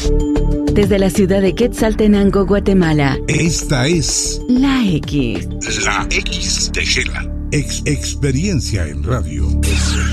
Desde la ciudad de Quetzaltenango, Guatemala. Esta es La X. La X de Shela. Experiencia en radio.